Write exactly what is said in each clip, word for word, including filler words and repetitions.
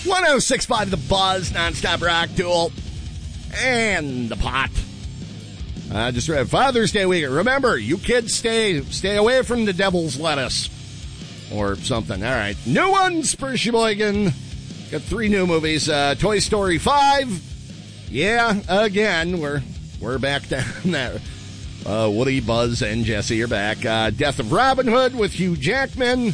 one oh six point five The Buzz, nonstop rock tool, and the pot. Uh, just read Father's Day weekend. Remember, you kids stay stay away from the devil's lettuce or something. All right. New ones for Sheboygan. Got three new movies. Uh, Toy Story five. Yeah, again, we're we're back down there. Uh, Woody, Buzz, and Jesse are back. Uh, Death of Robin Hood with Hugh Jackman.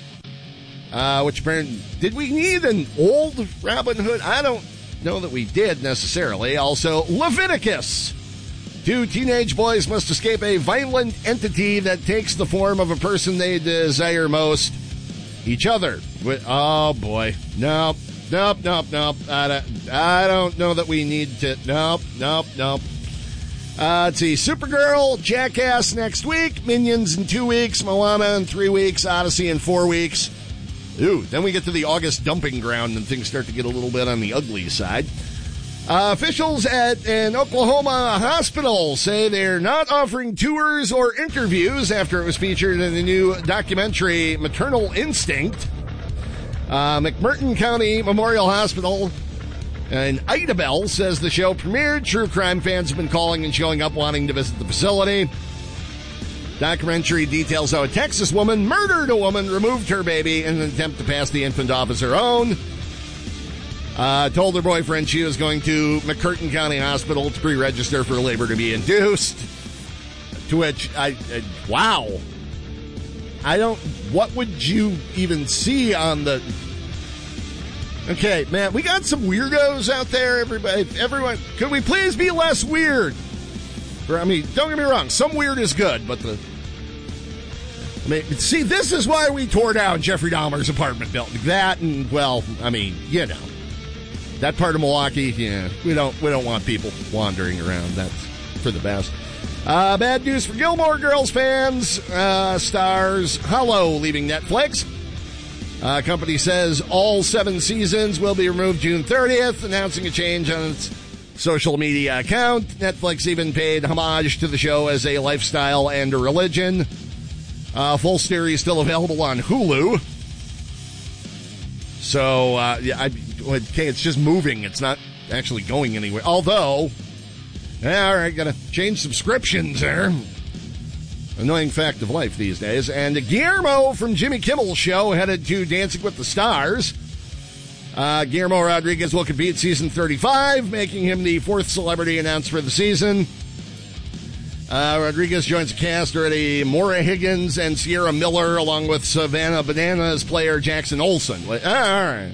Uh, which apparently, did we need an old Robin Hood? I don't know that we did necessarily. Also, Leviticus. Two teenage boys must escape a violent entity that takes the form of a person they desire most, each other. Oh, boy. Nope, nope, nope, nope. I don't, I don't know that we need to. Nope, nope, nope. Uh, let's see. Supergirl, Jackass next week, Minions in two weeks, Moana in three weeks, Odyssey in four weeks. Ooh, then we get to the August dumping ground and things start to get a little bit on the ugly side. Uh, officials at an Oklahoma hospital say they're not offering tours or interviews after it was featured in the new documentary Maternal Instinct. Uh, McMurton County Memorial Hospital in Idabel says the show premiered. True crime fans have been calling and showing up wanting to visit the facility. Documentary details how a Texas woman murdered a woman, removed her baby in an attempt to pass the infant off as her own. Uh, told her boyfriend she was going to McCurtain County Hospital to pre-register for labor to be induced. To which, I, I wow. I don't, what would you even see on the, okay, man, we got some weirdos out there, everybody, everyone, could we please be less weird? I mean, don't get me wrong, some weird is good, but the, I mean, see, this is why we tore down Jeffrey Dahmer's apartment building. That and, well, I mean, you know. That part of Milwaukee, yeah, we don't we don't want people wandering around. That's for the best. Uh, bad news for Gilmore Girls fans. Uh, stars Hollow leaving Netflix. Uh, company says all seven seasons will be removed June thirtieth, announcing a change on its social media account. Netflix even paid homage to the show as a lifestyle and a religion. Uh, full series still available on Hulu. So, uh, yeah, I... Okay, it's just moving. It's not actually going anywhere. Although, yeah, all right, got to change subscriptions there. Annoying fact of life these days. And Guillermo from Jimmy Kimmel's show headed to Dancing with the Stars. Uh, Guillermo Rodriguez will compete season thirty-five, making him the fourth celebrity announced for the season. Uh, Rodriguez joins the cast already. Maura Higgins and Sierra Miller, along with Savannah Bananas player Jackson Olsen. All right.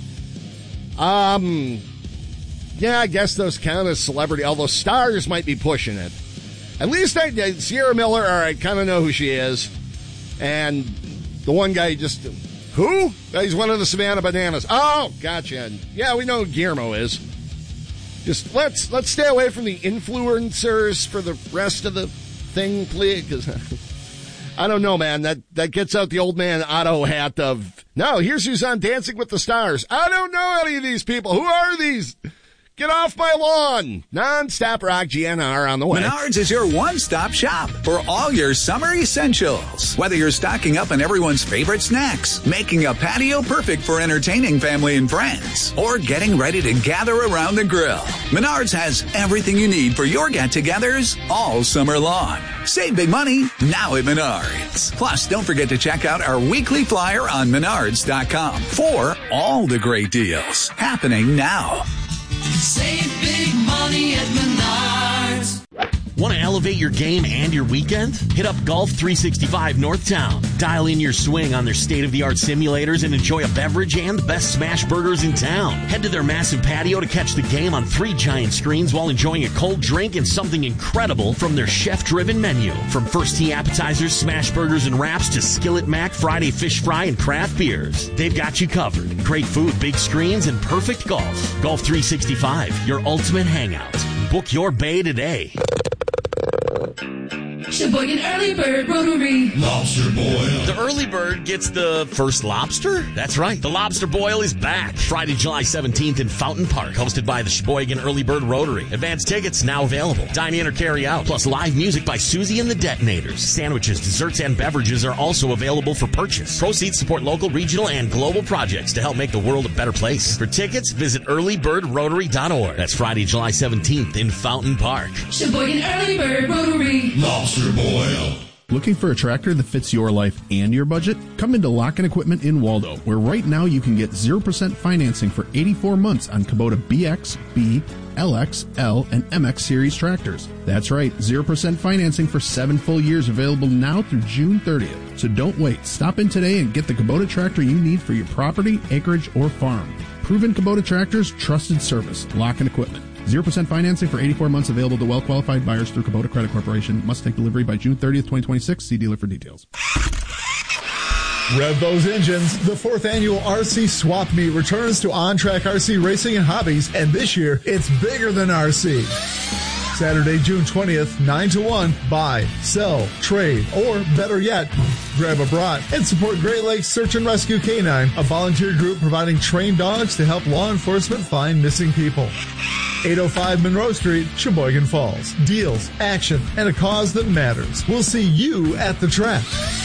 Um, yeah, I guess those count as celebrity, although stars might be pushing it. At least I did. Sierra Miller, all right, kind of know who she is. And the one guy just, who? He's one of the Savannah Bananas. Oh, gotcha. Yeah, we know who Guillermo is. Just let's let's stay away from the influencers for the rest of the thing, please, because I don't know, man. That that gets out the old man Otto hat of, no, here's who's on Dancing with the Stars. I don't know any of these people. Who are these? Get off my lawn. Non-stop rock G N R on the way. Menards is your one-stop shop for all your summer essentials. Whether you're stocking up on everyone's favorite snacks, making a patio perfect for entertaining family and friends, or getting ready to gather around the grill, Menards has everything you need for your get-togethers all summer long. Save big money now at Menards. Plus, don't forget to check out our weekly flyer on menards dot com for all the great deals happening now. Save big money at Menards. Want to elevate your game and your weekend? Hit up Golf three sixty-five Northtown. Dial in your swing on their state-of-the-art simulators and enjoy a beverage and the best smash burgers in town. Head to their massive patio to catch the game on three giant screens while enjoying a cold drink and something incredible from their chef-driven menu. From first tee appetizers, smash burgers and wraps to Skillet Mac, Friday fish fry, and craft beers. They've got you covered. Great food, big screens, and perfect golf. Golf three sixty-five, your ultimate hangout. Book your bay today. Sheboygan Early Bird Rotary. Lobster boil. The early bird gets the first lobster? That's right. The lobster boil is back. Friday, July seventeenth in Fountain Park, hosted by the Sheboygan Early Bird Rotary. Advance tickets now available. Dine in or carry out, plus live music by Susie and the Detonators. Sandwiches, desserts, and beverages are also available for purchase. Proceeds support local, regional, and global projects to help make the world a better place. For tickets, visit early bird rotary dot org. That's Friday, July seventeenth in Fountain Park. Sheboygan Early Bird Rotary. Lobster boil. Looking for a tractor that fits your life and your budget? Come into Lock and Equipment in Waldo, where right now you can get zero percent financing for eighty-four months on Kubota B X, B, L X, L, and M X series tractors. That's right, zero percent financing for seven full years available now through June thirtieth. So don't wait. Stop in today and get the Kubota tractor you need for your property, acreage, or farm. Proven Kubota tractors, trusted service. Lock and Equipment. zero percent financing for eighty-four months available to well-qualified buyers through Kubota Credit Corporation. Must take delivery by June thirtieth, twenty twenty-six. See dealer for details. Rev those engines. The fourth annual R C Swap Meet returns to On-Track R C Racing and Hobbies, and this year it's bigger than R C. Saturday, June twentieth, nine to one. Buy, sell, trade, or better yet, grab a brat and support Great Lakes Search and Rescue Canine, a volunteer group providing trained dogs to help law enforcement find missing people. eight oh five Monroe Street, Sheboygan Falls. Deals, action, and a cause that matters. We'll see you at the track.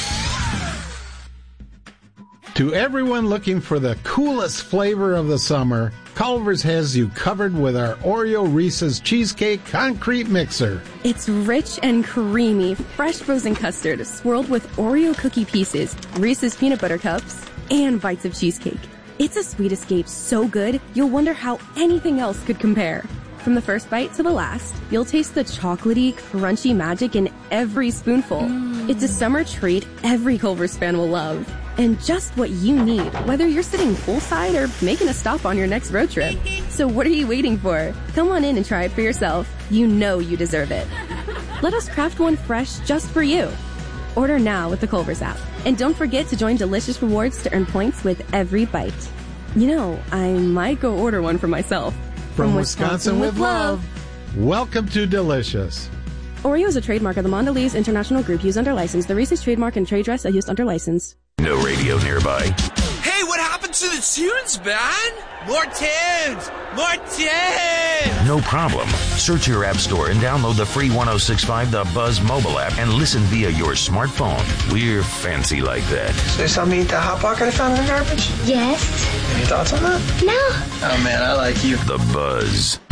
To everyone looking for the coolest flavor of the summer, Culver's has you covered with our Oreo Reese's Cheesecake Concrete Mixer. It's rich and creamy, fresh frozen custard swirled with Oreo cookie pieces, Reese's peanut butter cups, and bites of cheesecake. It's a sweet escape so good, you'll wonder how anything else could compare. From the first bite to the last, you'll taste the chocolatey, crunchy magic in every spoonful. Mm. It's a summer treat every Culver's fan will love. And just what you need, whether you're sitting poolside or making a stop on your next road trip. So what are you waiting for? Come on in and try it for yourself. You know you deserve it. Let us craft one fresh just for you. Order now with the Culver's app. And don't forget to join Delicious Rewards to earn points with every bite. You know, I might go order one for myself. From, From Wisconsin, Wisconsin with love. love. Welcome to Delicious. Oreo is a trademark of the Mondelez International Group used under license. The Reese's trademark and trade dress are used under license. No radio nearby. Hey, what happened to the tunes, man? More tunes! More tunes! No problem. Search your app store and download the free one oh six point five The Buzz mobile app and listen via your smartphone. We're fancy like that. So you saw me eat that Hot Pocket I found in the garbage? Yes. Any thoughts on that? No. Oh, man, I like you. The Buzz.